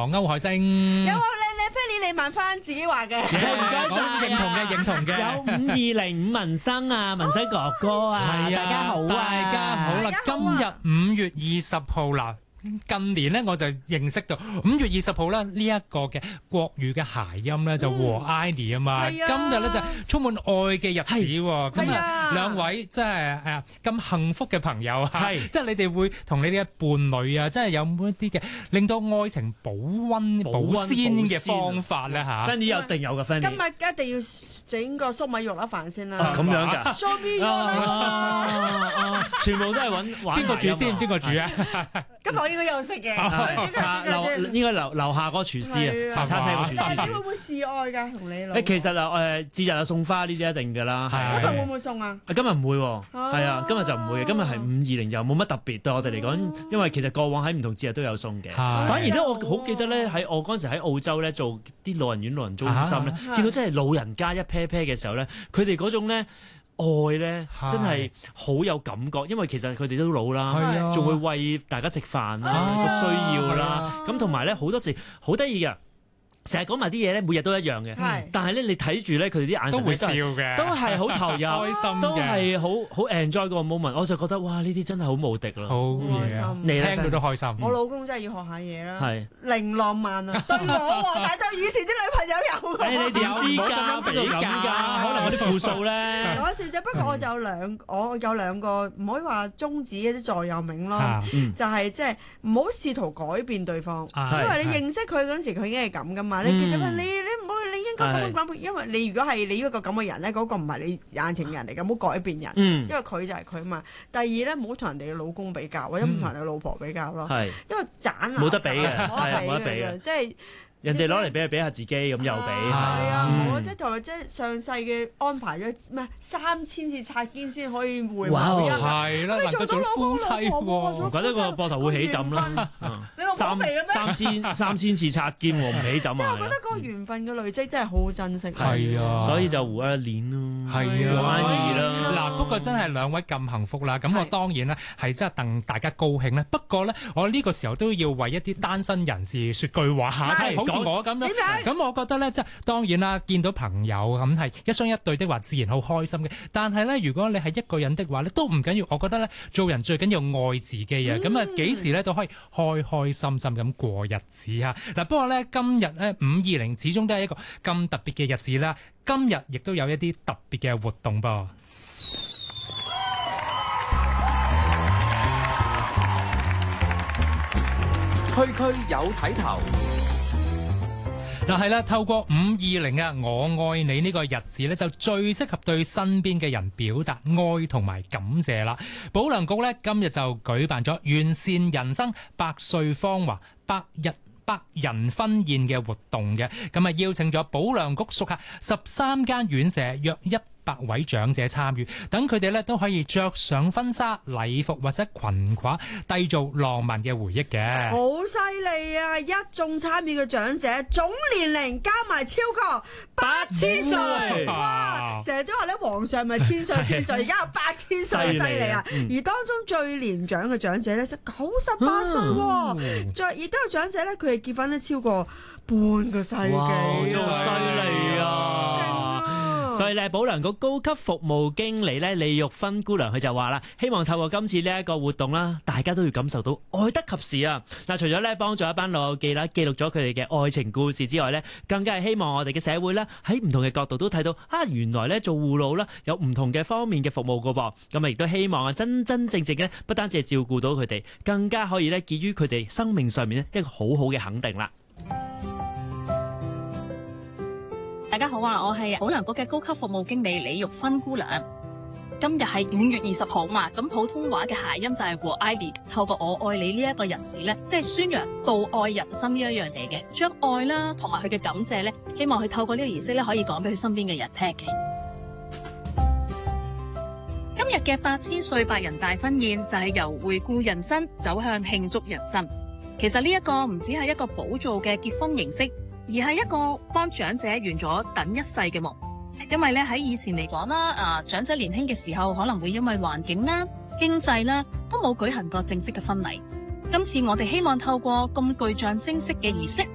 歐海星。 有冇靚靚菲利利萬番自己話嘅？ 唔該晒， 認同嘅。 有520文生啊，文生哥哥啊， 係啊， 大家好啊， 大家好啦！今日5月20號啦。近年咧我就認識到5月20號啦呢一個嘅國語嘅諧音咧就和 Ivy 啊嘛，今日咧就充滿愛嘅日子喎。咁啊兩位即係咁幸福嘅朋友啊，即係你哋會同你哋嘅伴侶啊，即係有冇一啲嘅令到愛情保溫保鮮嘅方法咧嚇 ？Fanny 有定有嘅 Fanny。 今日一定要整個粟米肉粒飯先啦。 咁樣㗎？ 粟米肉啦， 全部都係揾邊個煮先？邊個煮啊？ 今日我應該有食嘅， 應該樓下嗰個廚師啊，茶餐廳個廚師。 你會唔會示愛㗎？同你老？ 其實節日啊送花呢啲一定㗎啦。 今日會唔會送啊？ 今日唔會喎，係啊，今日就唔會嘅。今日係520又冇乜特別對我哋嚟講，因為其實過往喺唔同節日都有送嘅。反而咧，我好記得咧，喺我嗰陣時喺澳洲咧做啲老人院、老人中心咧，見到真係老人家一 pair pair 嘅時候咧，佢哋嗰種咧。愛咧真係好有感覺，因為其實佢哋都老啦，仲會餵大家食飯啦，個需要啦，咁同埋咧好多時好得意嘅。成日講埋啲嘢咧，每日都一樣嘅。但係咧，你睇住咧，佢哋啲眼神都會笑嘅， 都係好投入、 開心嘅， 都係好 enjoy 個 moment。我就覺得哇，呢啲真係好無敵啦， 好開心，你聽到都開心。 我老公真係要學下嘢啦， 係零浪漫啊，對我但就以前啲女朋友有㗎。 你點知㗎？邊度咁㗎？可能嗰啲負數咧。 講笑啫，不過我有兩個唔可以話宗旨嘅啲座右銘咯，就係即係唔好試圖改變對方，因為你認識佢嗰陣時，佢已經係咁㗎嘛。你結咗婚，你唔好，你應該咁樣講，因為你如果係你一個咁嘅人咧，嗰個唔係你眼前嘅人嚟嘅，唔好改變人，因為佢就係佢嘛。第二咧，唔好同人哋嘅老公比較，或者唔同人哋嘅老婆比較咯，因為斬冇得比嘅，冇得比嘅， 即係。 人哋攞嚟比下自己咁又比， 係啊！我即係同埋即係上世嘅安排咗咩3000次擦肩先可以回眸啊！ 係啦，能夠做夫妻喎， 唔覺得個膊頭會起枕啦？ 你老婆肥嘅咩 ？3000次擦肩喎，唔起枕啊！ 即係我覺得嗰個緣分嘅累積真係好珍惜。 係啊， 所以就胡一年咯， 係啊， 啦。 嗱，不過真係兩位咁幸福啦，咁我當然咧係真係戥大家高興咧。不過咧，我呢個時候都要為一啲單身人士説句話嚇，好似我咁樣。咁我覺得咧，即係當然啦，見到朋友咁係一雙一對的話，自然好開心嘅。但係咧，如果你係一個人的話咧，都唔緊要。我覺得咧，做人最緊要愛自己啊！咁啊，幾時咧都可以開開心心咁過日子嚇。嗱，不過咧，今日咧520始終都係一個咁特別嘅日子啦。今日亦都有一啲特別嘅活動噃。 區區有睇頭。 嗱係啦，透過520啊，我愛你呢個日子咧，就最適合對身邊嘅人表達愛同埋感謝啦。保良局咧今日就舉辦咗完善人生100歲芳華100人婚宴嘅活動嘅，咁啊邀請咗保良局屬下13間院舍約100位長者參與，等佢哋咧都可以着上婚紗禮服或者裙褂，締造浪漫嘅回憶嘅。 好犀利啊！一眾參與嘅長者總年齡加埋超過8000歲，哇！成日都話咧，皇上咪千歲，而家有8000歲，犀利啊！而當中最年長嘅長者咧，就98歲，再亦都有長者咧，佢哋結婚咧超過半個世紀， 好犀利啊！所以咧，保良局高級服務經理咧李玉芬姑娘佢就話啦，希望透過今次呢一個活動啦，大家都要感受到愛得及時啊！嗱，除咗咧幫助一班老友記啦，記錄咗佢哋嘅愛情故事之外咧，更加係希望我哋嘅社會咧喺唔同嘅角度都睇到啊，原來咧做護老啦有唔同嘅方面嘅服務噶噃，咁啊亦都希望啊真正咧不單止係照顧到佢哋，更加可以咧給予佢哋生命上面咧一個好好嘅肯定啦。 大家好啊，我係保良局嘅高級服務經理李玉芬姑娘。今日係5月20號嘛，咁普通話嘅諧音就係和 Ivy， 透過我愛你呢一個日子咧，即係宣揚道愛人生呢一樣嘢嘅，將愛啦同埋佢嘅感謝咧，希望佢透過呢個儀式咧，可以講俾佢身邊嘅人聽嘅。今日嘅8000歲百人大婚宴就係由回顧人生走向慶祝人生。其實呢一個唔只係一個寶藏嘅結婚形式，而係一個幫長者圓咗等一世嘅夢。因為咧喺以前嚟講啦，長者年輕嘅時候可能會因為環境啦、經濟啦，都冇舉行過正式嘅婚禮。今次我哋希望透過咁具象徵式嘅儀式，